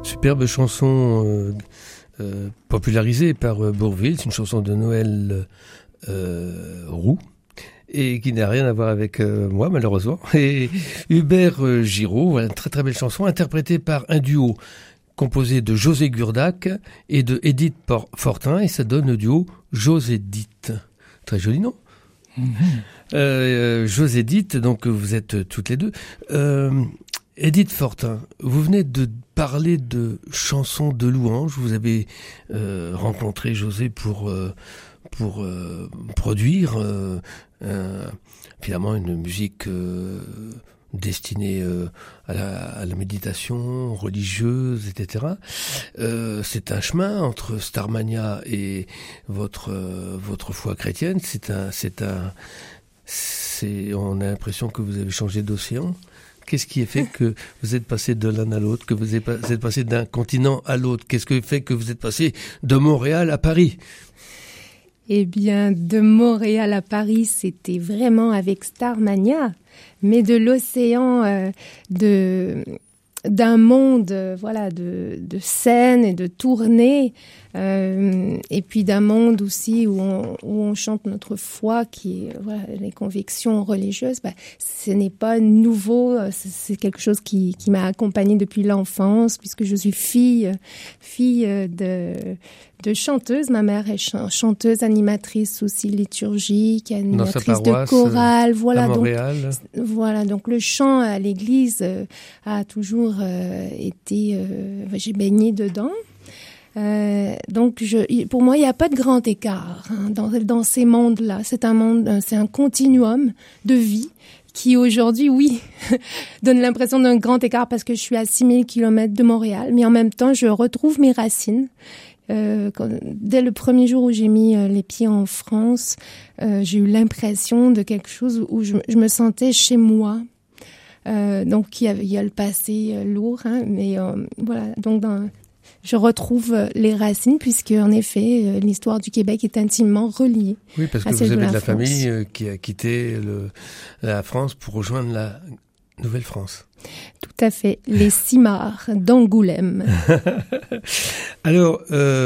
Superbe chanson popularisée par Bourvil, c'est une chanson de Noël Roux et qui n'a rien à voir avec moi malheureusement. Et Hubert Giraud, voilà une très très belle chanson interprétée par un duo composé de José Gurdac et de Edith Fortin et ça donne le duo Josédith. Très joli nom. Josédith, donc vous êtes toutes les deux. Edith Fortin, vous venez de parler de chansons de louange. Vous avez rencontré José pour produire finalement une musique destinée à la méditation religieuse, etc. C'est un chemin entre Starmania et votre foi chrétienne. On a l'impression que vous avez changé d'océan. Qu'est-ce qui a fait que vous êtes passé de l'un à l'autre, que vous êtes passé d'un continent à l'autre? Qu'est-ce qui fait que vous êtes passé de Montréal à Paris? Eh bien, de Montréal à Paris, c'était vraiment avec Starmania, mais de l'océan, d'un monde, de scènes et de tournées, et puis d'un monde aussi où on chante notre foi, qui est les convictions religieuses. Ce n'est pas nouveau, c'est quelque chose qui m'a accompagnée depuis l'enfance, puisque je suis fille de chanteuse. Ma mère est chanteuse, animatrice aussi liturgique, animatrice de chorale. À Montréal. Donc le chant à l'église a toujours été... j'ai baigné dedans. Donc pour moi, il n'y a pas de grand écart dans ces mondes-là. C'est un continuum de vie qui aujourd'hui, oui, donne l'impression d'un grand écart parce que je suis à 6000 km de Montréal, mais en même temps, je retrouve mes racines. Dès le premier jour où j'ai mis les pieds en France, j'ai eu l'impression de quelque chose où je me sentais chez moi. Donc il y a le passé lourd, mais donc je retrouve les racines puisque en effet l'histoire du Québec est intimement reliée. Oui, parce que vous avez de la famille qui a quitté la France pour rejoindre la Nouvelle-France. Tout à fait, les Simard d'Angoulême. Alors,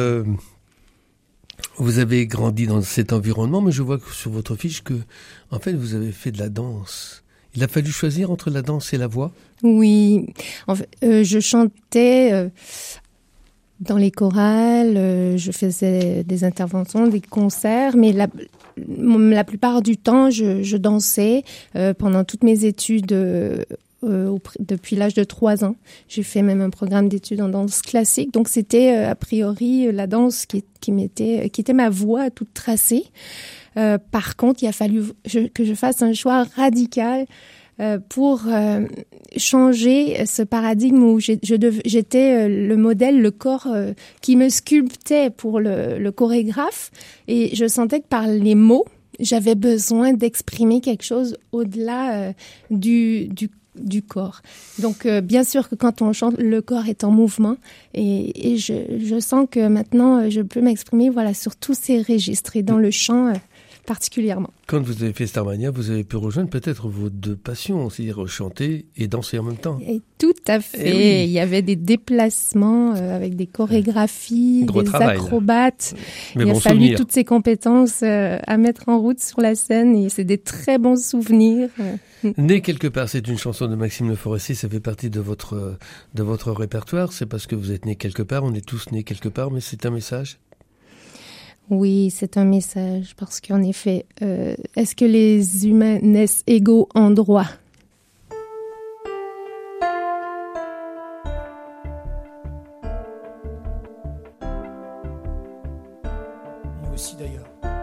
vous avez grandi dans cet environnement, mais je vois que sur votre fiche que, en fait, vous avez fait de la danse. Il a fallu choisir entre la danse et la voix? Oui, en fait, je chantais dans les chorales, je faisais des interventions, des concerts, mais la plupart du temps, je dansais pendant toutes mes études depuis l'âge de 3 ans. J'ai fait même un programme d'études en danse classique, donc c'était a priori la danse qui était ma voie toute tracée. Par contre, il a fallu que je fasse un choix radical pour changer ce paradigme où j'étais le modèle, le corps qui me sculptait pour le chorégraphe, et je sentais que par les mots, j'avais besoin d'exprimer quelque chose au-delà du corps. Donc, bien sûr que quand on chante, le corps est en mouvement, et je sens que maintenant, je peux m'exprimer sur tous ces registres, et dans le chant particulièrement. Quand vous avez fait Starmania, vous avez pu rejoindre peut-être vos deux passions, c'est-à-dire chanter et danser en même temps. Et tout à fait. Oui. Il y avait des déplacements avec des chorégraphies, acrobates. Il a fallu toutes ces compétences à mettre en route sur la scène, et c'est des très bons souvenirs. Né quelque part, c'est une chanson de Maxime Le Forestier, ça fait partie de votre répertoire. C'est parce que vous êtes né quelque part, on est tous nés quelque part, mais c'est un message? Oui, c'est un message, parce qu'en effet, est-ce que les humains naissent égaux en droit? Nous aussi d'ailleurs.